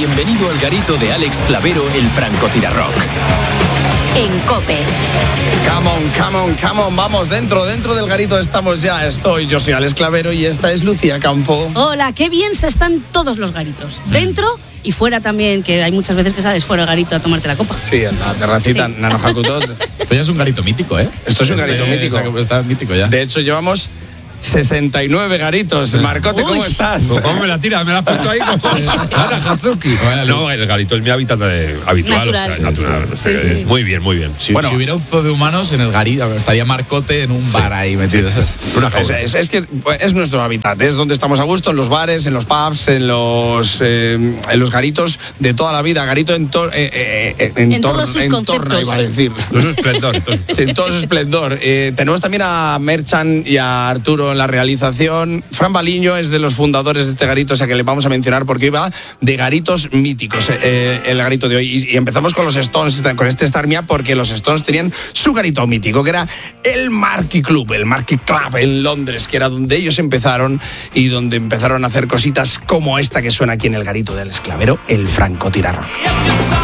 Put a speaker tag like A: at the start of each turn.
A: Bienvenido al garito de Alex Clavero, el francotirarrock.
B: En COPE.
C: Come on, vamos, dentro del garito estamos ya. Yo soy Alex Clavero y esta es Lucía Campo.
D: Hola, qué bien se están todos los garitos. Dentro y fuera también, que hay muchas veces que sales fuera del garito a tomarte la copa.
C: Sí, en la terracita,
D: Sí.
C: Nanojakutot.
E: Esto ya es un garito mítico, ¿eh?
C: Esto es un garito mítico.
E: Está mítico ya.
C: De hecho, llevamos 69 garitos. Marcote, ¿cómo estás?
F: ¿Cómo me la tiras? ¿Me la has puesto ahí como Ana Hatsuki? No, el garito es mi hábitat habitual.
D: Natural.
F: O sea, natural.
D: Sí, sí, sí.
F: Muy bien, muy bien.
E: Si hubiera un zoo de humanos en el garito, estaría Marcote en un bar ahí metido.
F: Una jaula.
C: Es que es nuestro hábitat, es donde estamos a gusto, en los bares, en los pubs, en los garitos de toda la vida. Garito en todos sus
D: conceptos.
C: Iba a decir.
F: Es esplendor.
C: Sí, en todo su esplendor. Tenemos también a Merchan y a Arturo en la realización. Fran Baliño es de los fundadores de este garito, o sea que le vamos a mencionar porque iba de garitos míticos el garito de hoy. Y empezamos con los Stones, con este Start Me Up, porque los Stones tenían su garito mítico, que era el Marquee Club en Londres, que era donde ellos empezaron y donde empezaron a hacer cositas como esta que suena aquí en el garito del Alex Clavero, el francotirarrock.